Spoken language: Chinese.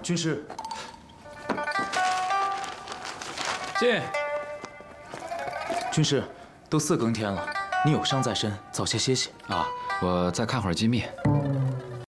军师， 进。 军师，都4更天了，你有伤在身，早些歇息啊。我再看会儿机密。